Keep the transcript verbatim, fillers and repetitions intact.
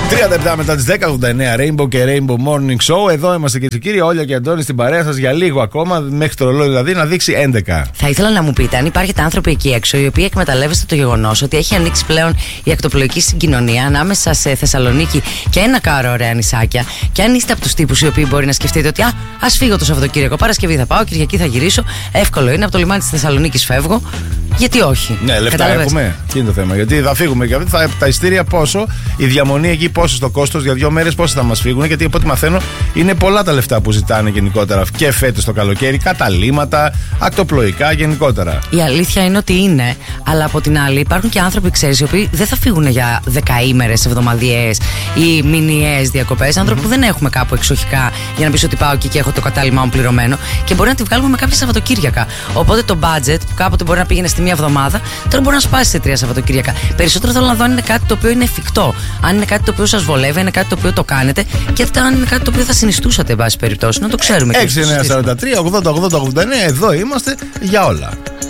τριάντα επτά μετά τις δέκα, ογδόντα εννέα Rainbow και Rainbow Morning Show. Εδώ είμαστε κυρίες και κύριοι, Όλια και Αντώνη στην παρέα σας για λίγο ακόμα, μέχρι το ρολόι δηλαδή να δείξει έντεκα. Θα ήθελα να μου πείτε αν υπάρχετε άνθρωποι εκεί έξω οι οποίοι εκμεταλλεύεστε το γεγονός ότι έχει ανοίξει πλέον η ακτοπλοϊκή συγκοινωνία ανάμεσα σε Θεσσαλονίκη και ένα κάρο ωραία νησάκια. Και αν είστε από τους τύπους οι οποίοι μπορεί να σκεφτείτε ότι α, ας φύγω το Σαββατοκύριακο, Παρασκευή θα πάω, Κυριακή θα γυρίσω. Εύκολο είναι, από το λιμάνι της Θεσσαλονίκης φεύγω. Γιατί όχι. Ναι, λεφτά Καταλαβες. έχουμε. Τι είναι το θέμα. Γιατί θα φύγουμε και θα, τα ειστήρια πόσο, η διαμονή εκεί πόσο στο κόστος για δύο μέρες πόσο θα μας φύγουν. Γιατί από ό,τι μαθαίνω είναι πολλά τα λεφτά που ζητάνε γενικότερα και φέτος το καλοκαίρι, καταλύματα, ακτοπλοϊκά γενικότερα. Η αλήθεια είναι ότι είναι, αλλά από την άλλη υπάρχουν και άνθρωποι, ξέρεις, οι οποίοι δεν θα φύγουν για δεκαήμερες, εβδομαδιαίες ή μηνιαίες διακοπές. Άνθρωποι mm-hmm. που δεν έχουμε κάπου εξοχικά για να πεις ότι πάω εκεί και έχω το κατάλημά μου πληρωμένο και μπορεί να τη βγάλουμε με κάποια Σαββατοκύριακα. Οπότε το budget που κάποτε μπορεί να πήγαινε στη μία εβδομάδα, τώρα μπορεί να σπάσει σε τρία Σαββατοκύριακα. Περισσότερο θέλω να δω αν είναι κάτι το οποίο είναι εφικτό. Αν είναι κάτι το οποίο σας βολεύει, είναι κάτι το οποίο το κάνετε και αν είναι κάτι το οποίο θα συνιστούσατε, εν πάση περιπτώσει. Να το ξέρουμε. έξι εννιά σαράντα τρία ογδόντα ογδόντα ογδόντα εννέα, εδώ είμαστε για όλα.